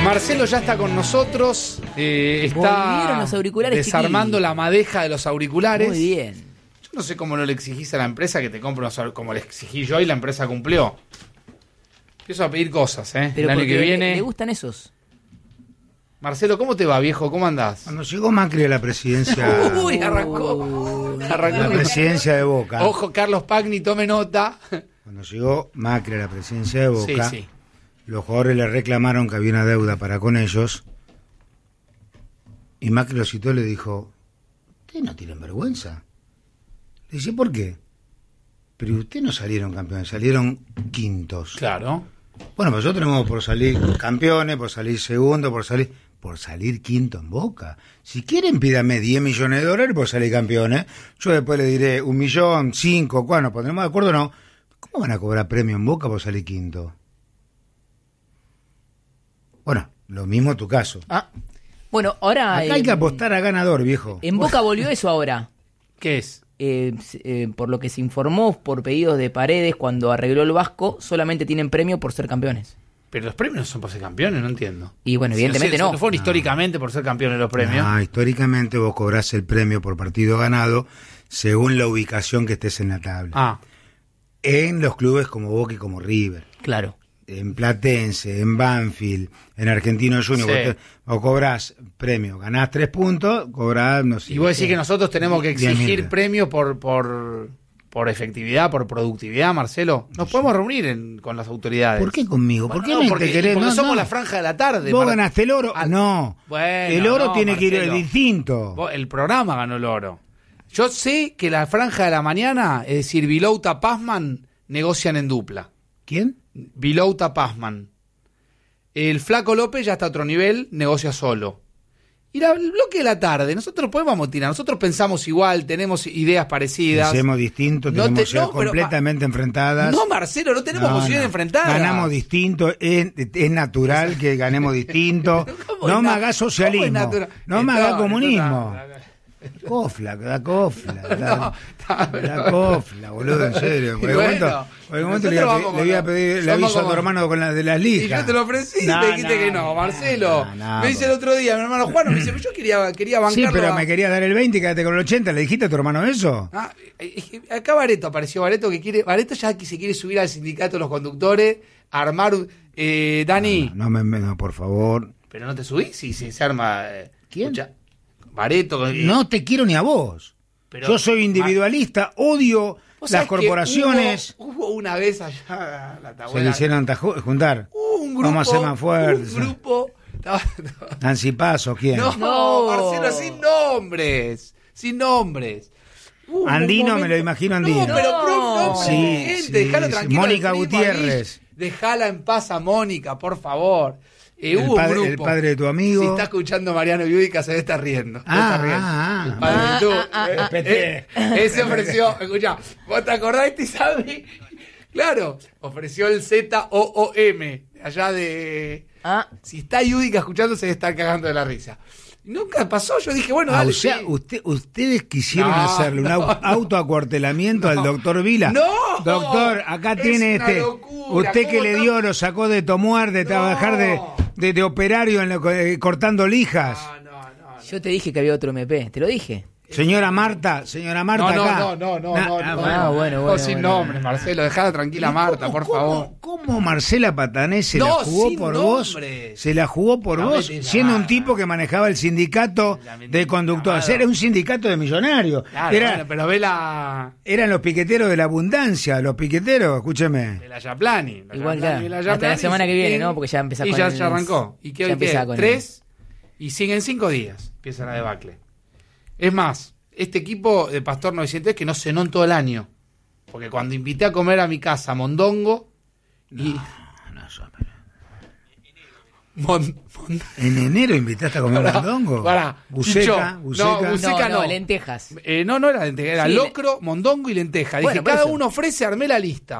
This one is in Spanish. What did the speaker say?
Marcelo ya está con nosotros. Está los auriculares desarmando la madeja de los auriculares. Muy bien. Yo no sé cómo no le exigís a la empresa que te compre unos auriculares, como le exigí yo y la empresa cumplió. Empiezo a pedir cosas, Pero el año que viene. ¿Le gustan esos? Marcelo, ¿cómo te va, viejo? ¿Cómo andás? Cuando llegó Macri a la presidencia... Uy, arrancó. La presidencia de Boca. Ojo, Carlos Pagni, tome nota. Cuando llegó Macri a la presidencia de Boca, Sí. los jugadores le reclamaron que había una deuda para con ellos. Y Macri lo citó y le dijo, ¿ustedes no tienen vergüenza? Le dice, ¿por qué? Pero ustedes no salieron campeones, salieron quintos. Claro. Bueno, pues nosotros tenemos por salir campeones, por salir segundo, por salir quinto en Boca. Si quieren, pídame 10 millones de dólares por salir campeones. Yo después le diré 1 millón, 5, ¿cuándo? ¿Nos pondremos de acuerdo o no? ¿Cómo van a cobrar premio en Boca por salir quinto? Bueno, lo mismo tu caso. Bueno, ahora... Acá hay que apostar a ganador, viejo. En Boca volvió eso ahora. ¿Qué es? Por lo que se informó por pedidos de Paredes cuando arregló el Vasco, solamente tienen premio por ser campeones. Pero los premios no son por ser campeones, no entiendo. Y bueno, evidentemente no. No fueron históricamente por ser campeones los premios. Históricamente vos cobrás el premio por partido ganado según la ubicación que estés en la tabla. En los clubes como Boca y como River. Claro. En Platense, en Banfield, en Argentino Junior, vos cobrás premio, ganás 3 puntos, cobrás, no sé. Y vos decís que nosotros tenemos que exigir 10.000. premios por efectividad, por productividad, Marcelo. Nos podemos reunir con las autoridades. ¿Por qué conmigo? ¿Por qué no, porque te querés? porque No, somos no. la franja de la tarde. ¿Vos ganaste el oro? No. Bueno, el oro no, tiene que ir Marcelo. distinto. El programa ganó el oro. Yo sé que la franja de la mañana, es decir, Vilouta Pazman, negocian en dupla. ¿Quién? Vilouta Pazman. El Flaco López ya está a otro nivel, negocia solo. Y el bloque de la tarde, nosotros podemos amotinar, nosotros pensamos igual, tenemos ideas parecidas. Pensemos distinto, tenemos ideas completamente enfrentadas. No, Marcelo, no tenemos posiciones enfrentadas. Ganamos distinto, es natural que ganemos distinto. No me hagas socialismo, no me hagas comunismo. Cofla, da cofla. Da cofla, boludo, en serio. Por el momento le voy a pedir el aviso a tu hermano con la de las lijas. Y yo te lo ofrecí y me dijiste que no, Marcelo. Me dice el otro día mi hermano Juan, me dice, yo quería bancarlo. Sí, pero me querías dar el 20 y quédate con el 80. ¿Le dijiste a tu hermano eso? Acá apareció Bareto Bareto ya se quiere subir al sindicato de los conductores, armar Dani. No, por favor. Pero no te subís, si se arma. ¿Quién? Bareto. No te quiero ni a vos. Pero, yo soy individualista, odio las corporaciones. Hubo una vez allá la tabuela. Se le hicieron juntar. Un grupo. Vamos a ser más fuertes. Un grupo. Nancy Paso, ¿quién? No, Marcelo, sin nombres. Andino, me lo imagino Andino. No, pero sí, déjalo tranquilo. Mónica Gutiérrez. Dejala en paz a Mónica, por favor. El padre de tu amigo. Si está escuchando Mariano Yudica, se está riendo. El padre de tú. Ese ofreció, escuchá, ¿vos te acordás, Tisabi? Claro, ofreció el ZOOM, allá de... Si está Yudica escuchando, se está cagando de la risa. Nunca pasó, yo dije, bueno, dale. O sea, ustedes quisieron hacerle un autoacuartelamiento al doctor Vila. No, doctor, acá tiene locura. Usted que le dio, lo sacó de Tomuar, de trabajar de operario cortando lijas. No. Yo te dije que había otro MP, te lo dije. Señora Marta, acá. No, bueno. Sin nombres, Marcelo, dejala tranquila, Marta, por favor. ¿Cómo Marcela Patanés se la jugó por vos? Se la jugó por vos, siendo un tipo que manejaba el sindicato de conductores. Era un sindicato de millonarios. Claro, pero ve la... Eran los piqueteros de la abundancia, los piqueteros, escúcheme. De la Yaplani. Igual ya, hasta la semana que viene, ¿no? Porque ya empezó. Y ya arrancó. ¿Y qué hoy qué? 3 y siguen 5 días. Empieza la debacle. Es más, este equipo de Pastor 900 que no cenó en todo el año. Porque cuando invité a comer a mi casa Mondongo... ¿En enero invitaste a comer mondongo? Buceca. No, lentejas. No era lenteja, era locro, mondongo y lenteja. Dije, cada uno ofrece, armé la lista.